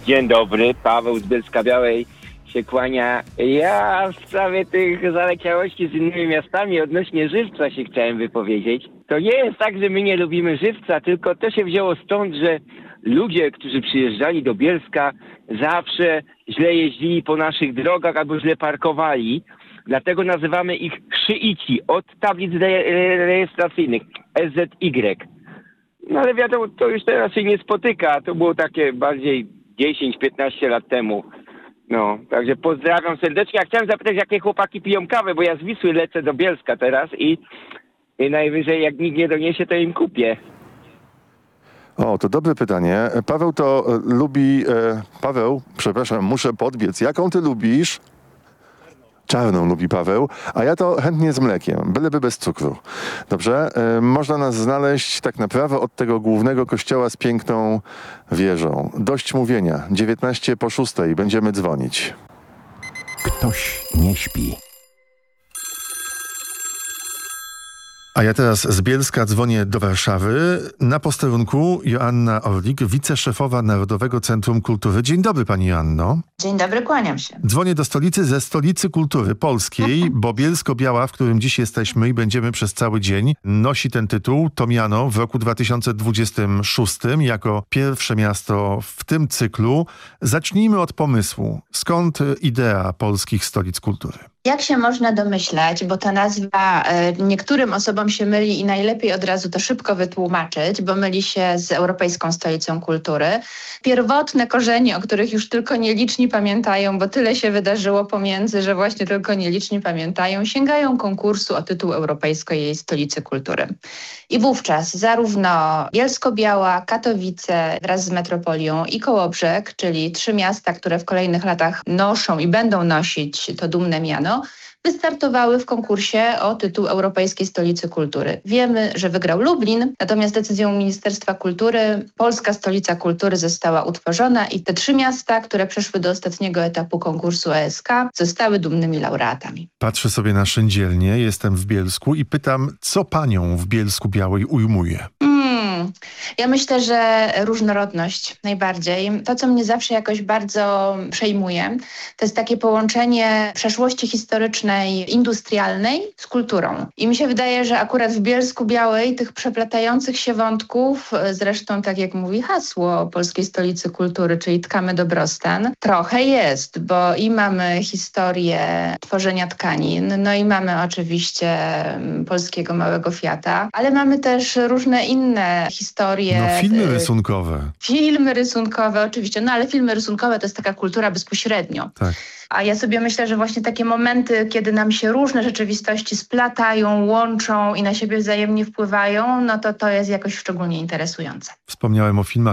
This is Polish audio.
Dzień dobry, Paweł z Bielska-Białej się kłania. Ja w sprawie tych zaleciałości z innymi miastami odnośnie Żywca się chciałem wypowiedzieć. To nie jest tak, że my nie lubimy Żywca, tylko to się wzięło stąd, że ludzie, którzy przyjeżdżali do Bielska, zawsze źle jeździli po naszych drogach albo źle parkowali. Dlatego nazywamy ich szyici od tablic rejestracyjnych SZY. No ale wiadomo, to już teraz się nie spotyka. To było takie bardziej 10-15 lat temu. No, także pozdrawiam serdecznie. Ja chciałem zapytać, jakie chłopaki piją kawę, bo ja z Wisły lecę do Bielska teraz i najwyżej jak nikt nie doniesie, to im kupię. O, to dobre pytanie. Paweł to lubi... Paweł, przepraszam, muszę podbiec. Jaką ty lubisz? Czarną lubi Paweł, a ja to chętnie z mlekiem, byleby bez cukru. Dobrze? Można nas znaleźć tak naprawdę od tego głównego kościoła z piękną wieżą. Dość mówienia. 6:19 będziemy dzwonić. Ktoś nie śpi. A ja teraz z Bielska dzwonię do Warszawy. Na posterunku Joanna Orlik, wiceszefowa Narodowego Centrum Kultury. Dzień dobry, pani Joanno. Dzień dobry, kłaniam się. Dzwonię do stolicy, ze stolicy kultury polskiej, bo Bielsko-Biała, w którym dziś jesteśmy i będziemy przez cały dzień, nosi ten tytuł, to miano w roku 2026 jako pierwsze miasto w tym cyklu. Zacznijmy od pomysłu. Skąd idea polskich stolic kultury? Jak się można domyślać, bo ta nazwa niektórym osobom się myli i najlepiej od razu to szybko wytłumaczyć, bo myli się z Europejską Stolicą Kultury. Pierwotne korzenie, o których już tylko nieliczni pamiętają, bo tyle się wydarzyło pomiędzy, że właśnie tylko nieliczni pamiętają, sięgają konkursu o tytuł Europejskiej Stolicy Kultury. I wówczas zarówno Bielsko-Biała, Katowice wraz z metropolią i Kołobrzeg, czyli 3 miasta, które w kolejnych latach noszą i będą nosić to dumne miano, wystartowały w konkursie o tytuł Europejskiej Stolicy Kultury. Wiemy, że wygrał Lublin, natomiast decyzją Ministerstwa Kultury Polska Stolica Kultury została utworzona i te 3 miasta, które przeszły do ostatniego etapu konkursu ESK, zostały dumnymi laureatami. Patrzę sobie na szyndzielnię, jestem w Bielsku i pytam, co panią w Bielsku-Białej ujmuje? Ja myślę, że różnorodność najbardziej. To, co mnie zawsze jakoś bardzo przejmuje, to jest takie połączenie przeszłości historycznej, industrialnej z kulturą. I mi się wydaje, że akurat w Bielsku-Białej tych przeplatających się wątków, zresztą tak jak mówi hasło Polskiej Stolicy Kultury, czyli tkamy dobrostan, trochę jest, bo i mamy historię tworzenia tkanin, no i mamy oczywiście polskiego małego Fiata, ale mamy też różne inne historie. No filmy rysunkowe. Filmy rysunkowe oczywiście, no ale filmy rysunkowe to jest taka kultura bezpośrednio. Tak. A ja sobie myślę, że właśnie takie momenty, kiedy nam się różne rzeczywistości splatają, łączą i na siebie wzajemnie wpływają, no to jest jakoś szczególnie interesujące. Wspomniałem o filmach